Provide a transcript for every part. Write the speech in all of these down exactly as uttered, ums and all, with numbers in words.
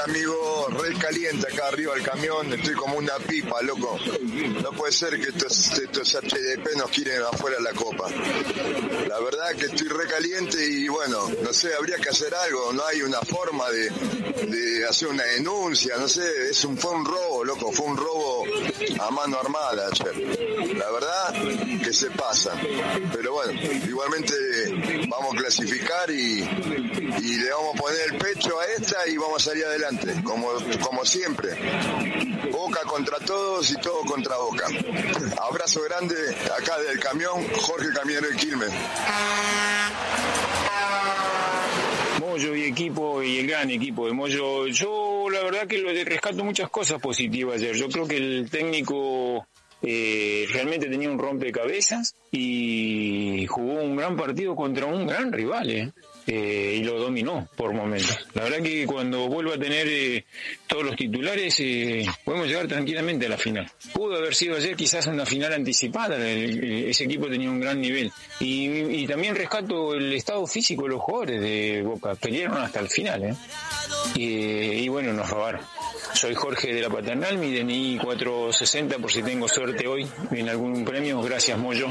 amigo? Re caliente acá arriba del camión, estoy como una pipa, loco. No puede ser que estos, estos H D P nos quieren afuera de la Copa. La verdad que estoy re caliente y bueno, no sé, habría que hacer algo, no hay una forma de, de hacer una denuncia, no sé, es un, fue un robo, loco, fue un robo a mano armada ayer. La verdad que se pasa, pero bueno, igualmente vamos a clasificar y, y le vamos a poner el pecho a esta y vamos a salir adelante, como, como siempre. Boca contra todos y todo contra Boca. Abrazo grande acá del camión, Jorge Camionero de Quilmes. Moyo y equipo y el gran equipo de Moyo. Yo la verdad que lo rescato muchas cosas positivas ayer. Yo creo que el técnico eh, realmente tenía un rompecabezas y jugó un gran partido contra un gran rival, eh. Eh, y lo dominó por momentos. La verdad que cuando vuelva a tener eh, todos los titulares eh, podemos llegar tranquilamente a la final. Pudo haber sido ayer quizás una final anticipada, el, el, ese equipo tenía un gran nivel y, y también rescato el estado físico de los jugadores de Boca, pelearon hasta el final, ¿eh? y, y bueno, nos robaron. Soy Jorge de la Paternal, mi D N I cuatrocientos sesenta por si tengo suerte hoy en algún premio. Gracias, Moyo.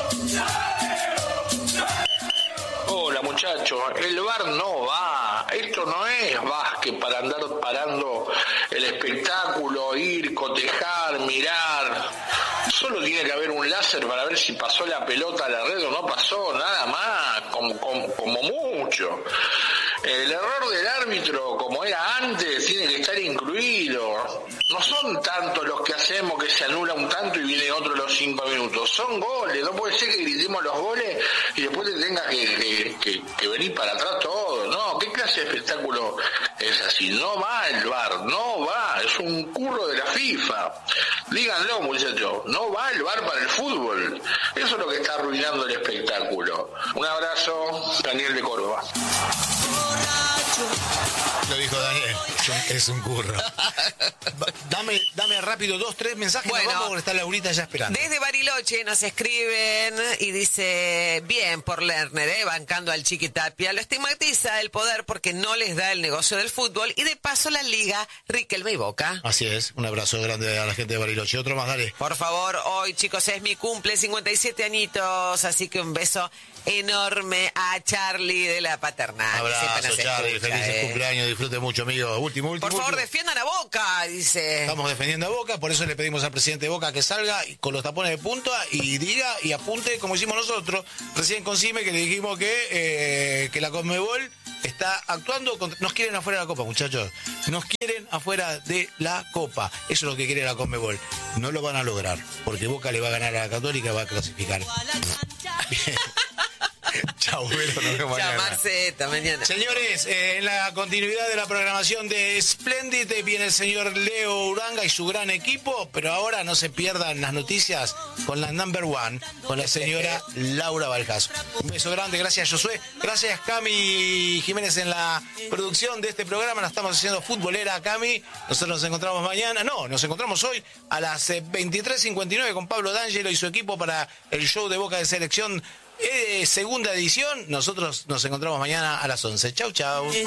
Hola muchachos, el V A R no va, esto no es básquet para andar parando el espectáculo, ir, cotejar, mirar, solo tiene que haber un láser para ver si pasó la pelota a la red o no pasó, nada más, como, como, como mucho. El error del árbitro, como era antes, tiene que estar incluido. No son tantos los que hacemos que se anula un tanto y viene otro los cinco minutos. Son goles, no puede ser que gritemos los goles y después te tengas que, que, que, que venir para atrás todo. No, ¿qué clase de espectáculo es así? No va el V A R, no va, es un curro de la FIFA. Díganlo, muchachos, no va el V A R para el fútbol. Eso es lo que está arruinando el espectáculo. Un abrazo, Daniel de Córdoba. Lo dijo Daniel, es un curro. Dame, dame rápido dos, tres mensajes. Bueno, vamos, porque está Laurita ya esperando. Desde Bariloche nos escriben y dice, bien por Lerner, ¿eh? Bancando al Chiqui Tapia. Lo estigmatiza el poder porque no les da el negocio del fútbol y de paso la liga Riquelme y Boca. Así es, un abrazo grande a la gente de Bariloche. Otro más, dale. Por favor, hoy chicos es mi cumple, cincuenta y siete añitos, así que un beso enorme a Charlie de la Paternal. Abrazo, Charlie, escucha, felices eh. cumpleaños, disfrute mucho, amigo. Último, último. Por favor, último. defiendan a Boca, dice. Estamos defendiendo a Boca, por eso le pedimos al presidente de Boca que salga con los tapones de punta y diga y apunte como hicimos nosotros, recién con Cime, que le dijimos que, eh, que la Conmebol está actuando contra... Nos quieren afuera de la Copa, muchachos. Nos quieren afuera de la Copa. Eso es lo que quiere la Conmebol. No lo van a lograr, porque Boca le va a ganar a la Católica y va a clasificar. Bien. Chau, bueno, nos vemos mañana. Llamarse esta mañana. Señores, eh, en la continuidad de la programación de Splendid viene el señor Leo Uranga y su gran equipo, pero ahora no se pierdan las noticias con la number one, con la señora Laura Valjas. Un beso grande, gracias Josué, gracias Cami Jiménez en la producción de este programa, la estamos haciendo futbolera Cami, nosotros nos encontramos mañana, no, nos encontramos hoy a las veintitrés cincuenta y nueve con Pablo D'Angelo y su equipo para el show de Boca de Selección. Eh, segunda edición, nosotros nos encontramos mañana a las once. Chau, chau.